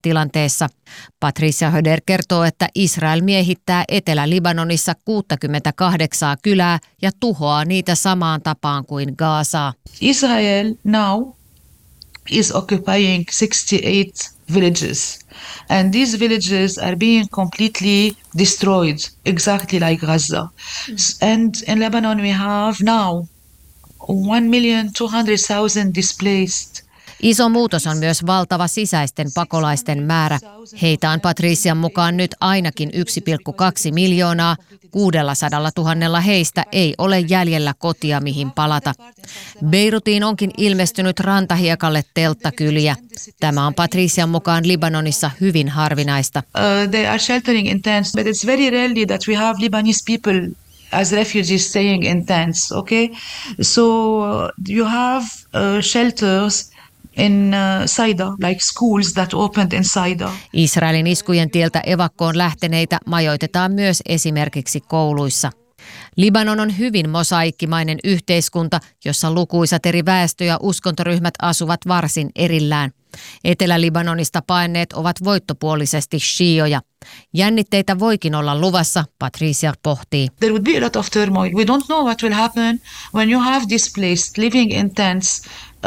tilanteessa. Patricia Höder kertoo, että Israel miehittää Etelä-Libanonissa 68 kylää ja tuhoaa niitä samaan tapaan kuin Gazaa. Israel now is occupying 68 villages. And these villages are being completely destroyed, exactly like Gaza. And in Lebanon we have now 1,200,000 displaced. Iso muutos on myös valtava sisäisten pakolaisten määrä. Heitä on Patrician mukaan nyt ainakin 1,2 miljoonaa. 600 000 heistä ei ole jäljellä kotia, mihin palata. Beirutiin onkin ilmestynyt rantahiekalle telttakyliä. Tämä on Patrician mukaan Libanonissa hyvin harvinaista. They are sheltering in tents, but it's very rarely that we have Lebanese people as refugees staying in tents, okay? So you have shelters in Saida, like schools that opened in Saida. Israelin iskujen tieltä evakkoon lähteneitä majoitetaan myös esimerkiksi kouluissa. Libanon on hyvin mosaikkimainen yhteiskunta, jossa lukuisat eri väestö- ja uskontoryhmät asuvat varsin erillään. Etelä-Libanonista paenneet ovat voittopuolisesti shioja. Jännitteitä voikin olla luvassa, Patricia pohtii. There would be a lot of turmoil. We don't know what will happen when you have displaced living in tents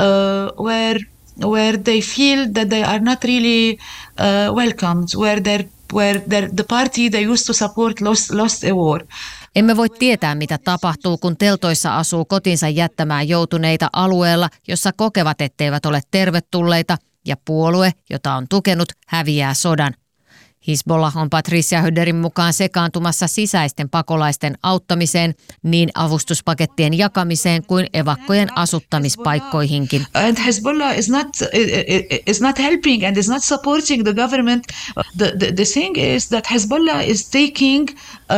where they feel that they are not really welcomed, where the party they used to support lost a war. Emme voi tietää, mitä tapahtuu, kun teltoissa asuu kotinsa jättämään joutuneita alueella, jossa kokevat, etteivät ole tervetulleita, ja puolue, jota on tukenut, häviää sodan. Hizbollah on Patricia Höderin mukaan sekaantumassa sisäisten pakolaisten auttamiseen, niin avustuspakettien jakamiseen kuin evakkojen asuttamispaikkoihinkin. And Hezbollah is not helping and is not supporting the government. The thing is that Hezbollah is taking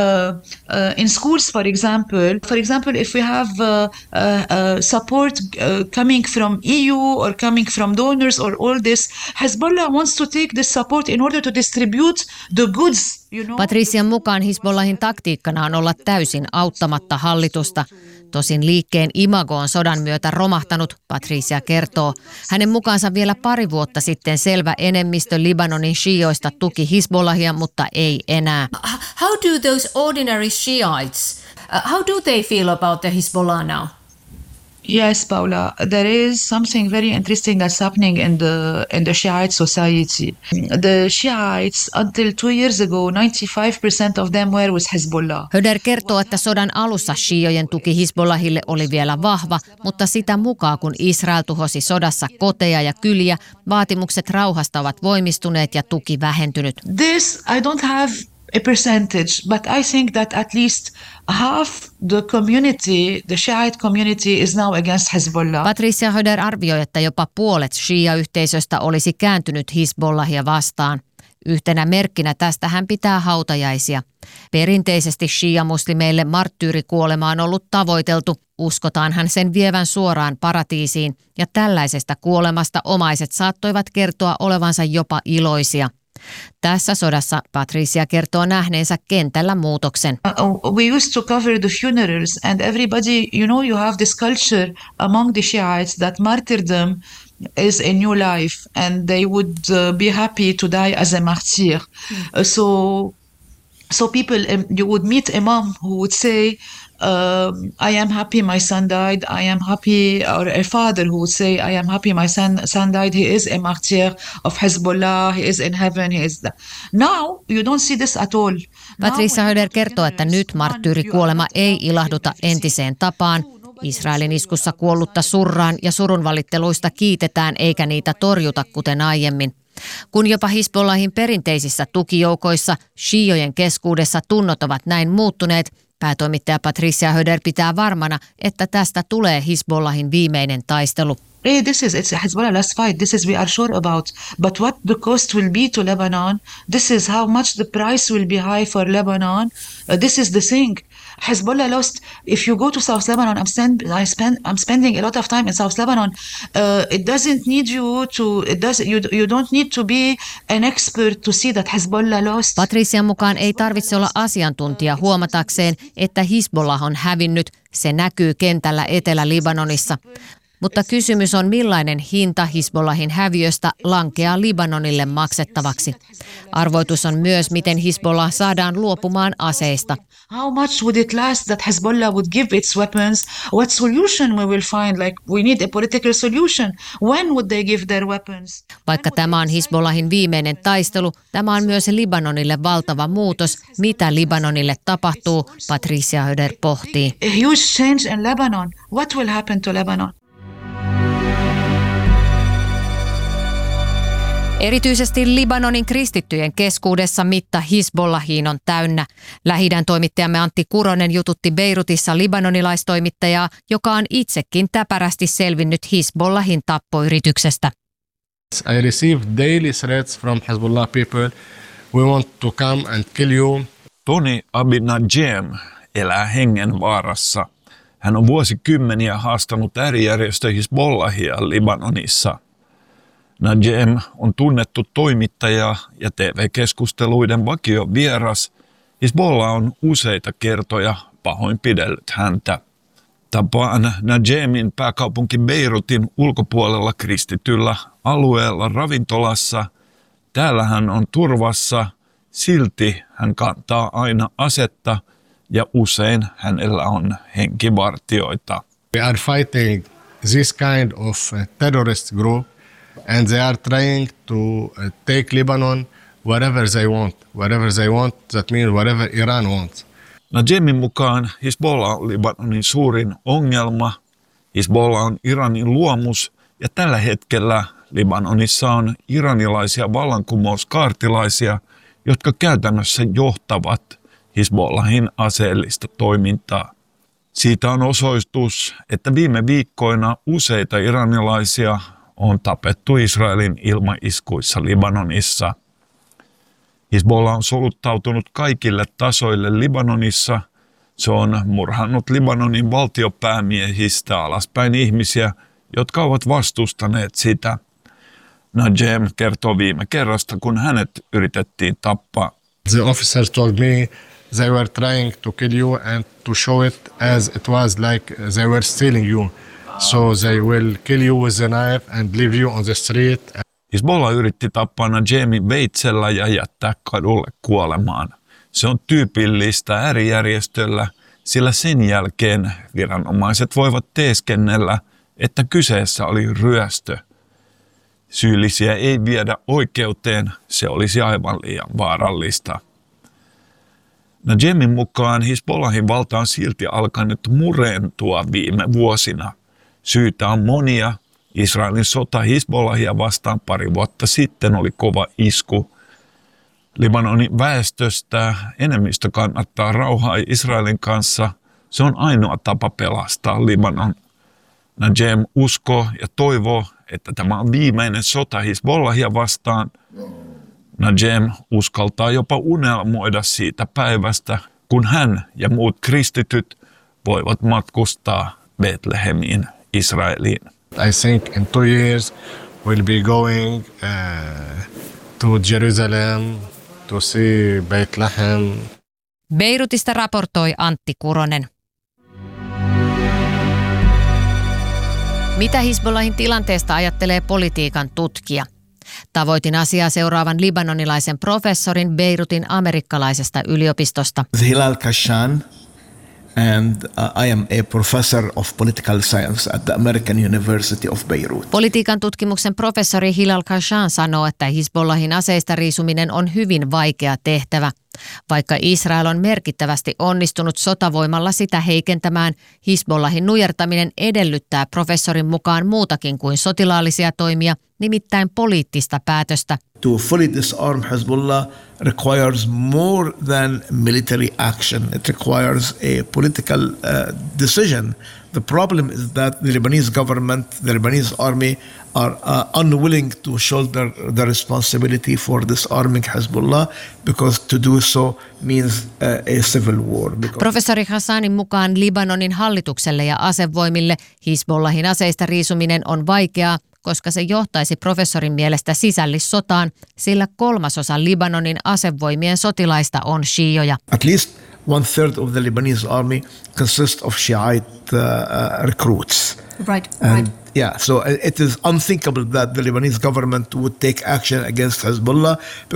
in schools, for example, if we have support coming from EU or coming from donors or all this, Hezbollah wants to take this support in order to distribute the goods, you know. Patrician mukaan Hizbollahin taktiikkana on olla täysin auttamatta hallitusta. Tosin liikkeen imago on sodan myötä romahtanut, Patricia kertoo. Hänen mukaansa vielä pari vuotta sitten selvä enemmistö Libanonin shioista tuki Hizbollahia, mutta ei enää. How do those ordinary Shiites, how do they feel about the Hezbollah now? Yes, Paula, there is something very interesting that's happening in the Shiite society. The Shiites, until 2 years ago, 95% of them were with Hezbollah. Höder kertoo, että sodan alussa shiojen tuki Hizbollahille oli vielä vahva, mutta sitä mukaan kun Israel tuhosi sodassa koteja ja kyliä, vaatimukset rauhasta ovat voimistuneet ja tuki vähentynyt. This I don't have a percentage, but I think that at least half the community, the Shiite community, is now against Hezbollah. Patricia Höder arvioi, että jopa puolet shia-yhteisöstä olisi kääntynyt Hizbollahia vastaan. Yhtenä merkkinä tästä hän pitää hautajaisia. Perinteisesti shia-muslimeille marttyyrikuolema on ollut tavoiteltu. Uskotaan hän sen vievän suoraan paratiisiin, ja tällaisesta kuolemasta omaiset saattoivat kertoa olevansa jopa iloisia. Tässä sodassa Patricia kertoo nähneensä kentällä muutoksen. We used to cover the funerals and everybody, you have this culture among the Shiites that martyrdom is a new life and they would be happy to die as a martyr. So people, you would meet a mom who would say, I am happy my son died, I am happy, or a father who would say, I am happy my son died, he is a martyr of Hezbollah, he is in heaven, he is Now you don't see this at all. Patricia Höder kertoo, että nyt marttyyrikuolema ei ilahduta entiseen tapaan. Israelin iskussa kuollutta surraan ja surunvalitteluista kiitetään eikä niitä torjuta kuten aiemmin. Kun jopa Hizbollahin perinteisissä tukijoukoissa shiojen keskuudessa tunnot ovat näin muuttuneet, päätoimittaja Patricia Höder pitää varmana, että tästä tulee Hizbollahin viimeinen taistelu. It's a Hezbollah last fight. This is we are sure about. But what the cost will be to Lebanon? This is how much the price will be high for Lebanon. This is the thing. Hezbollah lost. If you go to South Lebanon, I'm spending a lot of time in South Lebanon. It doesn't need you to. You don't need to be an expert to see that Hezbollah lost. Patrician mukaan ei tarvitse olla asiantuntija huomatakseen, että Hizbollah on hävinnyt. Se näkyy kentällä Etelä-Libanonissa. Mutta kysymys on, millainen hinta Hizbollahin häviöstä lankeaa Libanonille maksettavaksi. Arvoitus on myös, miten Hizbollah saadaan luopumaan aseista. How much would it last that Hezbollah would give its weapons? What solution we will find? Like, we need a political solution. When would they give their weapons? Vaikka tämä on Hizbollahin viimeinen taistelu, tämä on myös Libanonille valtava muutos. Mitä Libanonille tapahtuu, Patricia Höder pohtii. A huge change in Lebanon. What will happen to Lebanon? Erityisesti Libanonin kristittyjen keskuudessa mitta Hizbollahiin on täynnä. Lähi-idän toimittajamme Antti Kuronen jututti Beirutissa libanonilaistoimittajaa, joka on itsekin täpärästi selvinnyt Hizbollahin tappoyrityksestä. I receive daily threats from Hezbollah people. We want to come and kill you. Tony Abinajem elää hengenvaarassa. Hän on vuosikymmeniä haastanut äärijärjestö Hizbollahia Libanonissa. Najem on tunnettu toimittaja ja TV-keskusteluiden vakiovieras. Hizbollah on useita kertoja pahoinpidellyt häntä. Tapaan Najemin pääkaupunki Beirutin ulkopuolella kristityllä alueella ravintolassa. Täällä hän on turvassa, silti hän kantaa aina asetta ja usein hänellä on henkivartioita. We are fighting this kind of terrorist group. And they are trying to take Lebanon wherever they want. Wherever they want, that means wherever Iran wants. Najemin mukaan Hizbollah on Libanonin suurin ongelma. Hizbollah on Iranin luomus ja tällä hetkellä Libanonissa on iranilaisia vallankumouskaartilaisia, jotka käytännössä johtavat Hizbollahin aseellista toimintaa. Siitä on osoitus, että viime viikkoina useita iranilaisia on tapettu Israelin ilmaiskuissa Libanonissa. Hizbollah on soluttautunut kaikille tasoille Libanonissa. Se on murhannut Libanonin valtiopäämiehistä alaspäin ihmisiä, jotka ovat vastustaneet sitä. Najem kertoo viime kerrasta, kun hänet yritettiin tappaa. The officers told me they were trying to kill you and to show it as it was like they were stealing you. So they will kill you with a knife and leave you on the street. Hizbollah yritti tappaa Najemin veitsellä ja jättää kadulle kuolemaan. Se on tyypillistä äärijärjestöllä, sillä sen jälkeen viranomaiset voivat teeskennellä, että kyseessä oli ryöstö. Syyllisiä ei viedä oikeuteen, se olisi aivan liian vaarallista. Najemin mukaan Hizbollahin valta on silti alkanut murentua viime vuosina. Syitä on monia. Israelin sota Hizbollahia vastaan pari vuotta sitten oli kova isku. Libanonin väestöstä enemmistö kannattaa rauhaa Israelin kanssa. Se on ainoa tapa pelastaa Libanon. Najem uskoo ja toivoo, että tämä on viimeinen sota Hizbollahia vastaan. Najem uskaltaa jopa unelmoida siitä päivästä, kun hän ja muut kristityt voivat matkustaa Betlehemiin, Israeliin. I think in 2 years we'll be going to Jerusalem to see Bethlehem. Beirutista raportoi Antti Kuronen. Mitä Hizbollahin tilanteesta ajattelee politiikan tutkija? Tavoitin asiaa seuraavan libanonilaisen professorin Beirutin amerikkalaisesta yliopistosta. Hilal Khashan, and I am a professor of political science at the American University of Beirut. Politiikan tutkimuksen professori Hilal Khashan sanoo, että Hizbollahin aseista riisuminen on hyvin vaikea tehtävä. Vaikka Israel on merkittävästi onnistunut sotavoimalla sitä heikentämään, Hizbollahin nujertaminen edellyttää professorin mukaan muutakin kuin sotilaallisia toimia, nimittäin poliittista päätöstä. To fully disarm Hezbollah requires more than military action. It requires a political decision. The problem is that the Lebanese government, the Lebanese army are unwilling to shoulder the responsibility for disarming Hezbollah because to do so means a civil war. Professori Hassanin mukaan Libanonin hallitukselle ja asevoimille Hizbollahin aseista riisuminen on vaikeaa, koska se johtaisi professorin mielestä sisällissotaan, sillä 1/3 Libanonin asevoimien sotilaista on shiioja. At least 1/3 of the Lebanese army consists of Shiite recruits. Right. And Yeah, so it is unthinkable that the Lebanese government would take action against Hezbollah